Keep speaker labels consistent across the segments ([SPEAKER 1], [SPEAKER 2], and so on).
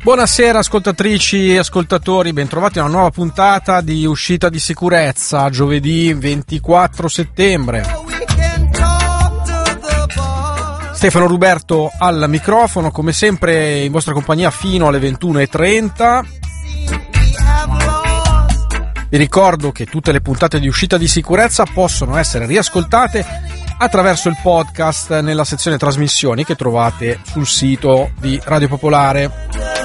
[SPEAKER 1] Buonasera ascoltatrici e ascoltatori, bentrovati a una nuova puntata di Uscita di Sicurezza, giovedì 24 settembre. Stefano Ruberto al microfono, come sempre in vostra compagnia fino alle 21:30. Vi ricordo che tutte le puntate di Uscita di Sicurezza possono essere riascoltate attraverso il podcast nella sezione trasmissioni che trovate sul sito di Radio Popolare.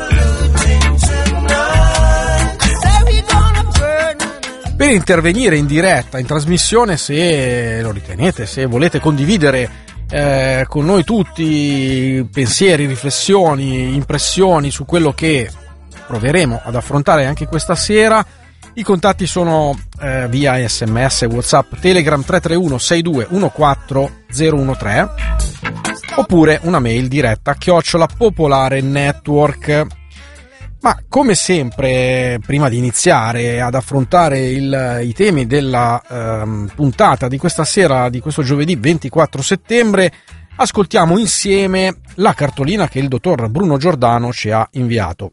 [SPEAKER 1] Per intervenire in diretta, in trasmissione, se lo ritenete, se volete condividere con noi tutti pensieri, riflessioni, impressioni su quello che proveremo ad affrontare anche questa sera, i contatti sono via SMS, WhatsApp, Telegram 331 6214013 oppure una mail diretta @popolarenetwork. Ma come sempre, prima di iniziare ad affrontare i temi della puntata di questa sera, di questo giovedì 24 settembre, ascoltiamo insieme la cartolina che il dottor Bruno Giordano ci ha inviato.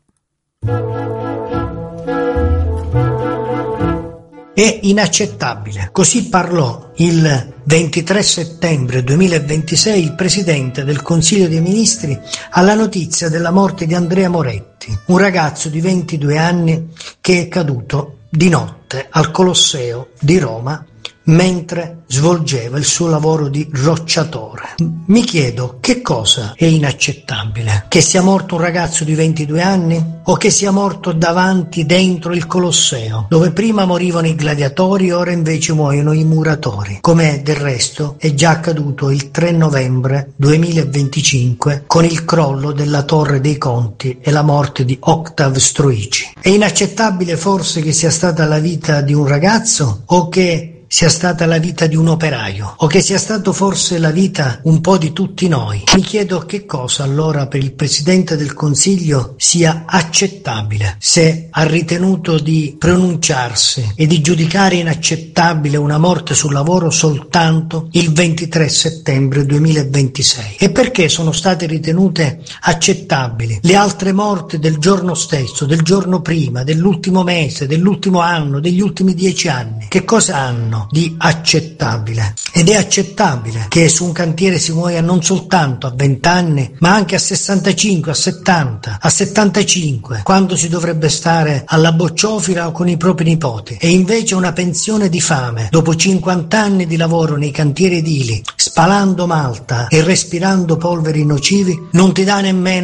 [SPEAKER 2] È inaccettabile. Così parlò il 23 settembre 2026 il Presidente del Consiglio dei Ministri alla notizia della morte di Andrea Moretti, un ragazzo di 22 anni che è caduto di notte al Colosseo di Roma mentre svolgeva il suo lavoro di rocciatore. Mi chiedo che cosa è inaccettabile: che sia morto un ragazzo di 22 anni o che sia morto davanti, dentro il Colosseo, dove prima morivano i gladiatori e ora invece muoiono i muratori, come del resto è già accaduto il 3 novembre 2025 con il crollo della Torre dei Conti e la morte di Octav Stroici. È inaccettabile forse che sia stata la vita di un ragazzo, o che sia stata la vita di un operaio, o che sia stato forse la vita un po' di tutti noi? Mi chiedo che cosa allora per il Presidente del Consiglio sia accettabile, se ha ritenuto di pronunciarsi e di giudicare inaccettabile una morte sul lavoro soltanto il 23 settembre 2026. E perché sono state ritenute accettabili le altre morti del giorno stesso, del giorno prima, dell'ultimo mese, dell'ultimo anno, degli ultimi 10 anni? Che cosa hanno di accettabile? Ed è accettabile che su un cantiere si muoia non soltanto a 20 anni, ma anche a 65, a 70, a 75, quando si dovrebbe stare alla bocciofila o con i propri nipoti, e invece una pensione di fame dopo 50 anni di lavoro nei cantieri edili, spalando malta e respirando polveri nocivi, non ti dà nemmeno